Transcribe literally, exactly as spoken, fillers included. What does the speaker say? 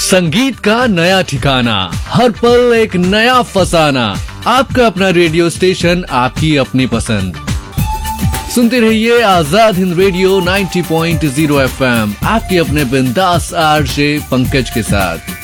संगीत का नया ठिकाना, हर पल एक नया फसाना। आपका अपना रेडियो स्टेशन, आपकी अपनी पसंद। सुनते रहिए आजाद हिंद रेडियो नब्बे पॉइंट शून्य एफ एम, आपके अपने बिंदास आरजे पंकज के साथ।